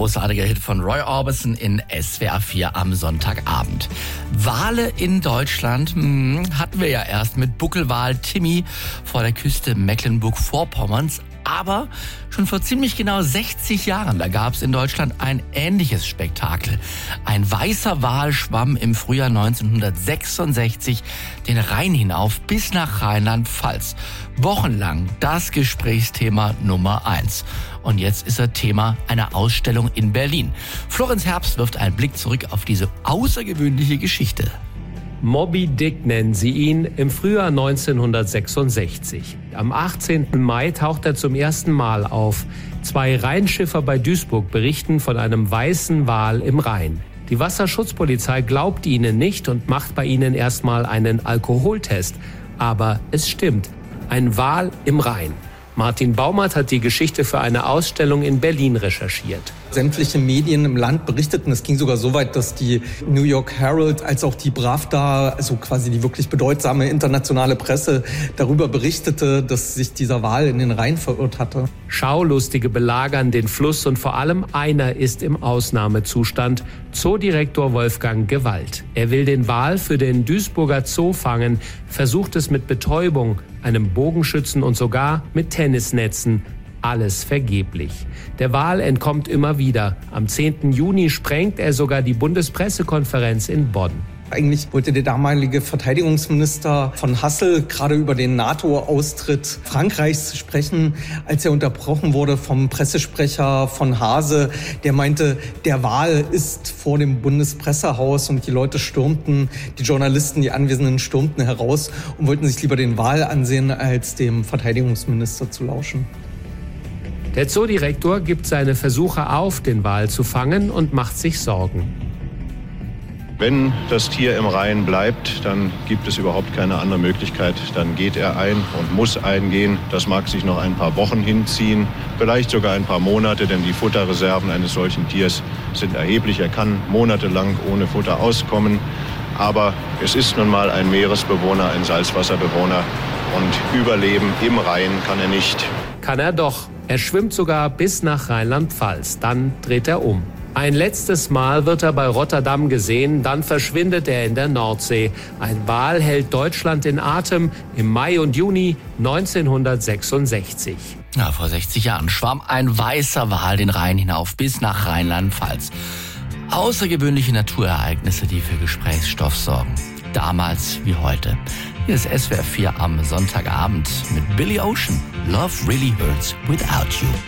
großartiger Hit von Roy Orbison in SWR 4 am Sonntagabend. Wale in Deutschland hatten wir ja erst mit Buckelwal Timmy vor der Küste Mecklenburg-Vorpommerns. Aber schon vor ziemlich genau 60 Jahren, da gab es in Deutschland ein ähnliches Spektakel. Ein weißer Wal schwamm im Frühjahr 1966 den Rhein hinauf bis nach Rheinland-Pfalz. Wochenlang das Gesprächsthema Nummer 1. Und jetzt ist er Thema einer Ausstellung in Berlin. Florenz Herbst wirft einen Blick zurück auf diese außergewöhnliche Geschichte. Moby Dick nennen sie ihn, im Frühjahr 1966. Am 18. Mai taucht er zum ersten Mal auf. 2 Rheinschiffer bei Duisburg berichten von einem weißen Wal im Rhein. Die Wasserschutzpolizei glaubt ihnen nicht und macht bei ihnen erstmal einen Alkoholtest. Aber es stimmt, ein Wal im Rhein. Martin Baumert hat die Geschichte für eine Ausstellung in Berlin recherchiert. Sämtliche Medien im Land berichteten, es ging sogar so weit, dass die New York Herald als auch die Pravda, also quasi die wirklich bedeutsame internationale Presse, darüber berichtete, dass sich dieser Wal in den Rhein verirrt hatte. Schaulustige belagern den Fluss und vor allem einer ist im Ausnahmezustand, Zoodirektor Wolfgang Gewalt. Er will den Wal für den Duisburger Zoo fangen, versucht es mit Betäubung, einem Bogenschützen und sogar mit Tennisnetzen. Alles vergeblich. Der Wal entkommt immer wieder. Am 10. Juni sprengt er sogar die Bundespressekonferenz in Bonn. Eigentlich wollte der damalige Verteidigungsminister von Hassel gerade über den NATO-Austritt Frankreichs sprechen, als er unterbrochen wurde vom Pressesprecher von Hase. Der meinte, der Wal ist vor dem Bundespressehaus und die Leute stürmten, die Journalisten, die Anwesenden stürmten heraus und wollten sich lieber den Wal ansehen, als dem Verteidigungsminister zu lauschen. Der Zoodirektor gibt seine Versuche auf, den Wal zu fangen und macht sich Sorgen. Wenn das Tier im Rhein bleibt, dann gibt es überhaupt keine andere Möglichkeit. Dann geht er ein und muss eingehen. Das mag sich noch ein paar Wochen hinziehen, vielleicht sogar ein paar Monate, denn die Futterreserven eines solchen Tiers sind erheblich. Er kann monatelang ohne Futter auskommen. Aber es ist nun mal ein Meeresbewohner, ein Salzwasserbewohner. Und überleben im Rhein kann er nicht. Kann er doch. Er schwimmt sogar bis nach Rheinland-Pfalz. Dann dreht er um. Ein letztes Mal wird er bei Rotterdam gesehen, dann verschwindet er in der Nordsee. Ein Wal hält Deutschland in Atem im Mai und Juni 1966. Ja, vor 60 Jahren schwamm ein weißer Wal den Rhein hinauf bis nach Rheinland-Pfalz. Außergewöhnliche Naturereignisse, die für Gesprächsstoff sorgen. Damals wie heute. Hier ist SWR 4 am Sonntagabend mit Billy Ocean. Love really hurts without you.